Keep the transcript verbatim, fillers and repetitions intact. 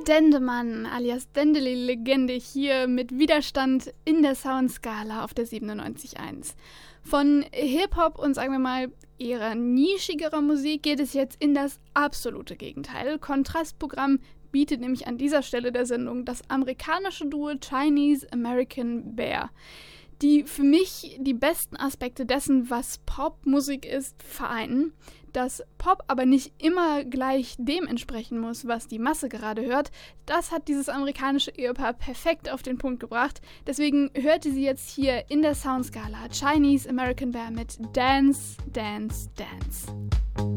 Dendemann alias Dendeli-Legende hier mit Widerstand in der Soundskala auf der siebenundneunzig Komma eins. Von Hip-Hop und sagen wir mal eher nischigerer Musik geht es jetzt in das absolute Gegenteil. Kontrastprogramm bietet nämlich an dieser Stelle der Sendung das amerikanische Duo Chinese American Bear, die für mich die besten Aspekte dessen, was Popmusik ist, vereinen. Dass Pop aber nicht immer gleich dem entsprechen muss, was die Masse gerade hört, das hat dieses amerikanische Ehepaar perfekt auf den Punkt gebracht. Deswegen hörte sie jetzt hier in der Soundskala Chinese American Bear mit Dance, Dance, Dance.